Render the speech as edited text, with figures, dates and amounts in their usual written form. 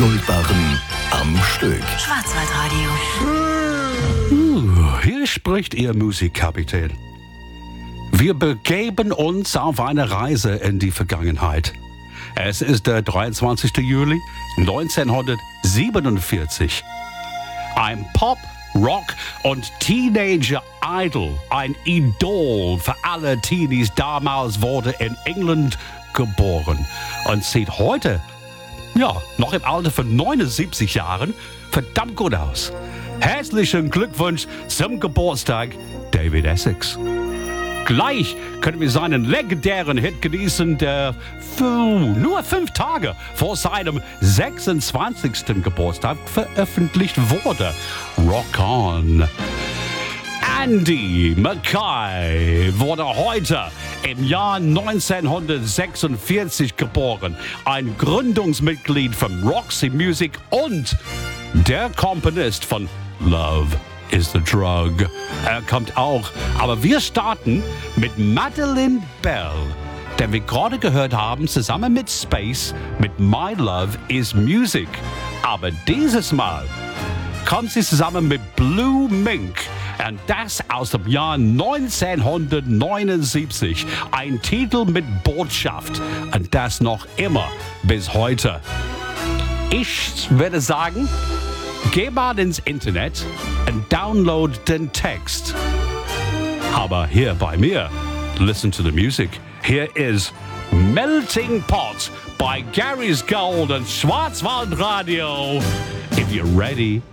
Goldbarren am Stück. Schwarzwaldradio. Hier spricht Ihr Musikkapitän. Wir begeben uns auf eine Reise in die Vergangenheit. Es ist der 23. Juli 1947. Ein Pop, Rock und Teenager-Idol, ein Idol für alle Teenies damals, wurde in England geboren und sieht heute, noch im Alter von 79 Jahren, verdammt gut aus. Herzlichen Glückwunsch zum Geburtstag, David Essex. Gleich können wir seinen legendären Hit genießen, der nur 5 Tage vor seinem 26. Geburtstag veröffentlicht wurde. Rock On. Andy Mackay wurde heute im Jahr 1946 geboren. Ein Gründungsmitglied von Roxy Music und der Komponist von Love is the Drug. Er kommt auch. Aber wir starten mit Madeline Bell, den wir gerade gehört haben, zusammen mit Space, mit My Love is Music. Aber dieses Mal kommt sie zusammen mit Blue Mink. Und das aus dem Jahr 1979. Ein Titel mit Botschaft. Und das noch immer bis heute. Ich würde sagen, geh mal ins Internet und download den Text. Aber hier bei mir, listen to the music. Here is Melting Pot by Gary's Gold and Schwarzwaldradio. If you're ready,